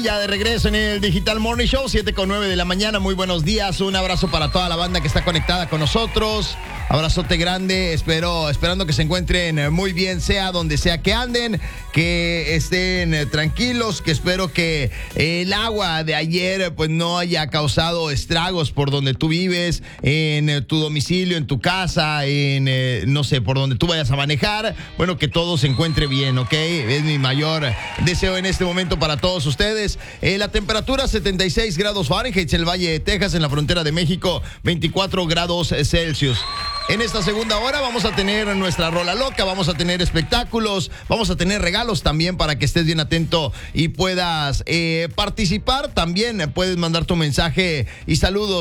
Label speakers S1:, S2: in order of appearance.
S1: aquí ya de regreso en el Digital Morning Show, 7:09 de la mañana. Muy buenos días, un abrazo para toda la banda que está conectada con nosotros. Abrazote grande, esperando que se encuentren muy bien, sea donde sea que anden, que estén tranquilos, que espero que el agua de ayer pues no haya causado estragos por donde tú vives, en tu domicilio, en tu casa, no sé, por donde tú vayas a manejar. Bueno, que todo se encuentre bien, ¿ok? Es mi mayor deseo en este momento para todos ustedes. La temperatura 76 grados Fahrenheit en el Valle de Texas, en la frontera de México, 24 grados Celsius. En esta segunda hora vamos a tener nuestra rola loca, vamos a tener espectáculos, vamos a tener regalos también para que estés bien atento y puedas participar. También puedes mandar tu mensaje y saludos